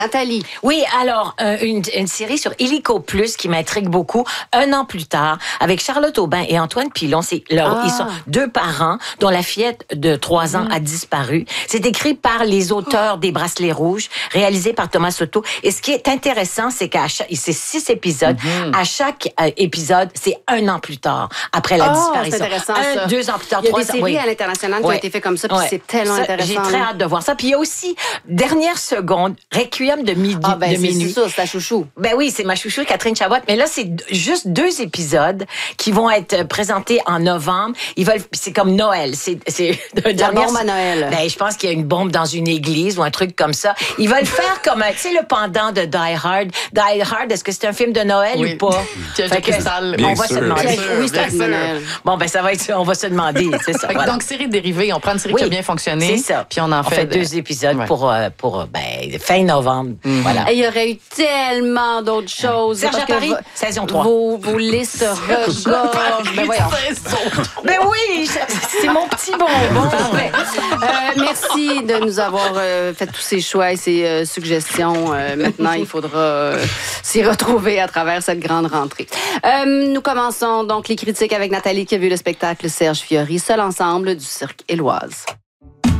Nathalie. Oui, alors, une série sur Illico Plus qui m'intrigue beaucoup. 1 an plus tard, avec Charlotte Aubin et Antoine Pilon. Ils sont 2 parents dont la fillette de 3 ans a disparu. C'est écrit par les auteurs des Bracelets Rouges, réalisé par Thomas Soto. Et ce qui est intéressant, c'est c'est 6 épisodes. À chaque épisode, c'est 1 an plus tard, après la disparition. C'est intéressant, ça. 2 ans plus tard, 3 ans. Il y a des séries à l'international qui ont été fait comme ça, puis c'est tellement intéressant. J'ai très hâte de voir ça. Puis il y a aussi, dernière seconde, Requiem de minuit. C'est ça, c'est ta chouchou. Ben oui, c'est ma chouchou, Catherine Chabot. Mais là, c'est juste 2 épisodes qui vont être présentés en novembre. C'est comme Noël. C'est la bombe à Noël. Ben, je pense qu'il y a une bombe dans une église ou un truc comme ça. Ils veulent faire comme, tu sais, le pendant de Die Hard. Die Hard, est-ce que c'est un film de Noël ou pas? On va se demander. Oui, c'est un film de Noël. Bon, ben ça va être, on va se demander, c'est ça. Voilà. Donc, série dérivée, on prend une série qui a bien fonctionné. C'est ça. Puis on fait 2 épisodes pour fin novembre. Voilà. Et il y aurait eu tellement d'autres choses. Serge à Paris, saison 3. Vos listes regorgent. Ben voyons. Ben oui, c'est mon petit bonbon. Merci de nous avoir fait tous ces choix et ces suggestions. Maintenant, il faudra s'y retrouver à travers cette grande rentrée. Nous commençons donc les critiques avec Nathalie qui a vu le spectacle Serge Fiori, Seul ensemble du Cirque Éloise.